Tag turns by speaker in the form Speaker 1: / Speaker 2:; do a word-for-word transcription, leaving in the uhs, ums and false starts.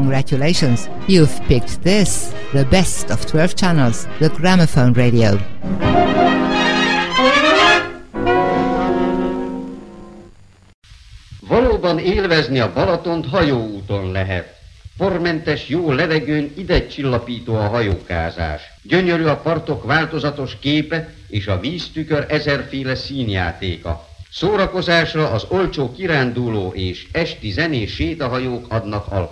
Speaker 1: Congratulations, you've picked this, the best of twelve channels, the Gramophone Radio.
Speaker 2: Valóban élvezni a Balatont hajóúton lehet. Pormentes jó levegőn idegcsillapító a hajókázás. Gyönyörű a partok változatos képe és a víztükör ezerféle színjátéka. Szórakozásra az olcsó kiránduló és esti zenés sétahajók adnak alkalmat.